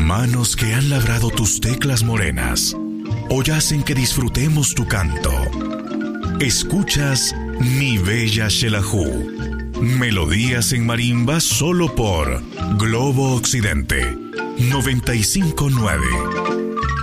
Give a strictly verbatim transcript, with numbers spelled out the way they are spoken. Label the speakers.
Speaker 1: manos que han labrado tus teclas morenas hoy hacen que disfrutemos tu canto. Escuchas Mi Bella Xelajú, melodías en marimba solo por Globo Occidente noventa y cinco punto nueve.